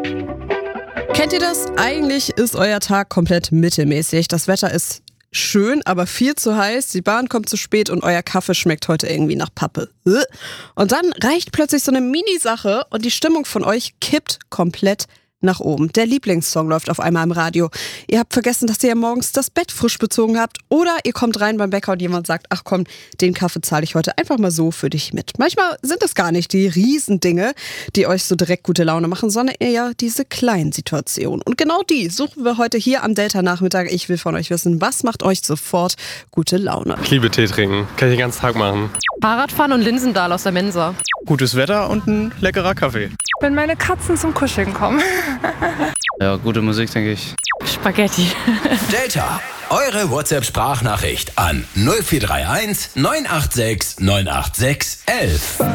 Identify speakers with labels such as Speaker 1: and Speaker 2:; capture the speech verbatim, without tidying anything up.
Speaker 1: Kennt ihr das? Eigentlich ist euer Tag komplett mittelmäßig. Das Wetter ist schön, aber viel zu heiß. Die Bahn kommt zu spät und euer Kaffee schmeckt heute irgendwie nach Pappe. Und dann reicht plötzlich so eine Mini-Sache und die Stimmung von euch kippt komplett nach oben. Der Lieblingssong läuft auf einmal im Radio. Ihr habt vergessen, dass ihr ja morgens das Bett frisch bezogen habt. Oder ihr kommt rein beim Bäcker und jemand sagt, ach komm, den Kaffee zahle ich heute einfach mal so für dich mit. Manchmal sind es gar nicht die Riesendinge, die euch so direkt gute Laune machen, sondern eher diese kleinen Situationen. Und genau die suchen wir heute hier am Delta-Nachmittag. Ich will von euch wissen, was macht euch sofort gute Laune?
Speaker 2: Ich liebe Tee trinken. Kann ich den ganzen Tag machen.
Speaker 3: Fahrradfahren und Linsendahl aus der Mensa.
Speaker 4: Gutes Wetter und ein leckerer Kaffee.
Speaker 5: Wenn meine Katzen zum Kuscheln kommen.
Speaker 4: Ja, gute Musik, denke ich.
Speaker 3: Spaghetti.
Speaker 6: Delta, eure WhatsApp-Sprachnachricht an null vier drei eins neun acht sechs neun acht sechs eins eins.